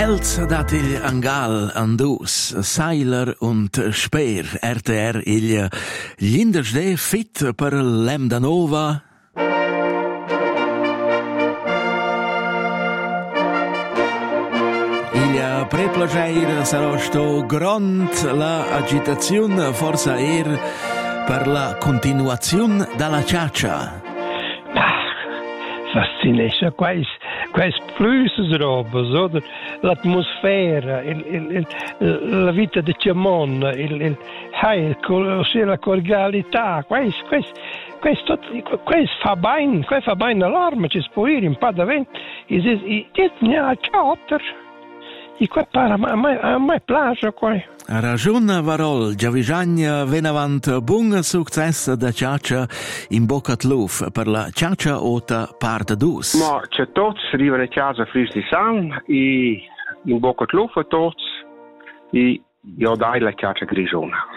Els dat il Angal andus, Seiler und Speer, RTR il Lindersde fit per l'Emdanova. Il preplageir sarà sto grand la agitazione forza per la continuazione dalla ciaccia. Fascination, quais plusses robes, oder? L'atmosfera, la vita di Ciamon, la cordialità, quais fa bene all'arma, ci può ir in padavent, dit ne chatter. E qua para a mai piace qua. A ragione varol, Giavisagna venavant buon successo da ciaccia in Boccat Luf per la ciaccia ota parte dus. Ma c'è tots arrivano a casa fris di San e in Boccat Luf tots e io dai la ciaccia grigiona.